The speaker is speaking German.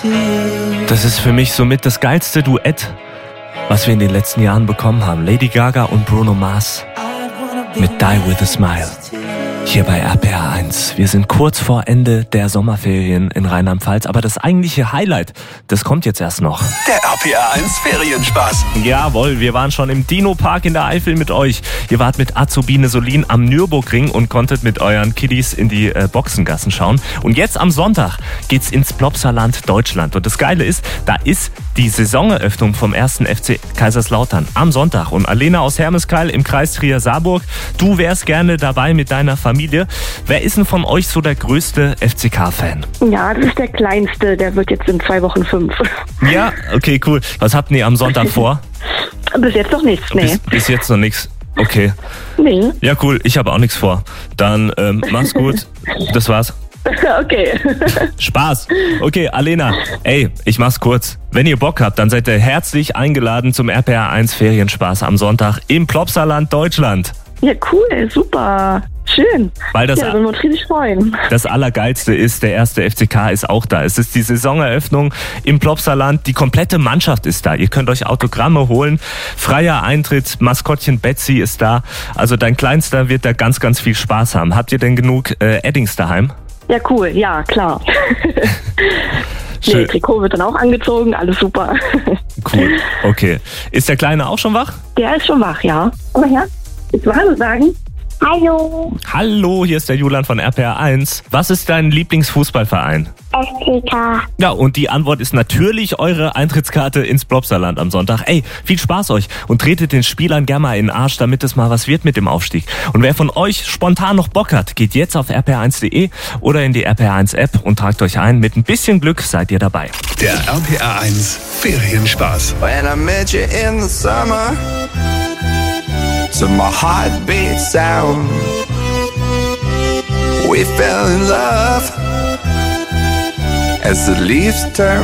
Das ist für mich somit das geilste Duett, was wir in den letzten Jahren bekommen haben. Lady Gaga und Bruno Mars mit Die With A Smile. Hier bei RPR 1. Wir sind kurz vor Ende der Sommerferien in Rheinland-Pfalz, aber das eigentliche Highlight, das kommt jetzt erst noch. Der RPR 1 Ferienspaß. Jawohl, wir waren schon im Dino-Park in der Eifel mit euch. Ihr wart mit Azubine Solin am Nürburgring und konntet mit euren Kiddies in die Boxengassen schauen. Und jetzt am Sonntag geht's ins Plopsaland Deutschland. Und das Geile ist, da ist die Saisoneröffnung vom 1. FC Kaiserslautern am Sonntag. Und Alena aus Hermeskeil im Kreis Trier-Saarburg, du wärst gerne dabei mit deiner Familie. Wer ist denn von euch so der größte FCK-Fan? Ja, das ist der Kleinste, der wird jetzt in 2 Wochen 5. Ja, okay, cool. Was habt ihr am Sonntag vor? Bis jetzt noch nichts, nee. Bis jetzt noch nichts. Okay. Nee. Ja, cool. Ich habe auch nichts vor. Dann mach's gut. Das war's. Okay. Spaß. Okay, Alena, ey, ich mach's kurz. Wenn ihr Bock habt, dann seid ihr herzlich eingeladen zum RPR 1 Ferienspaß am Sonntag im Plopsaland Deutschland. Ja, cool, super. Schön. Weil das, ja, würden wir uns riesig freuen. Das Allergeilste ist, der erste FCK ist auch da. Es ist die Saisoneröffnung im Plopsaland. Die komplette Mannschaft ist da. Ihr könnt euch Autogramme holen. Freier Eintritt. Maskottchen Betsy ist da. Also dein Kleinster wird da ganz, ganz viel Spaß haben. Habt ihr denn genug Eddings daheim? Ja, cool. Ja, klar. Nee, Trikot wird dann auch angezogen. Alles super. Cool. Okay. Ist der Kleine auch schon wach? Der ist schon wach, ja. Komm mal her. Willst du Hallo sagen? Hallo. Hallo, hier ist der Julian von RPR 1. Was ist dein Lieblingsfußballverein? FCK. Ja, und die Antwort ist natürlich eure Eintrittskarte ins Plopsaland am Sonntag. Ey, viel Spaß euch und tretet den Spielern gerne mal in den Arsch, damit es mal was wird mit dem Aufstieg. Und wer von euch spontan noch Bock hat, geht jetzt auf rpr1.de oder in die RPR 1 App und tragt euch ein. Mit ein bisschen Glück seid ihr dabei. Der RPR 1 Ferienspaß. When I met you in the summer, to my heartbeat sound, we fell in love as the leaves turn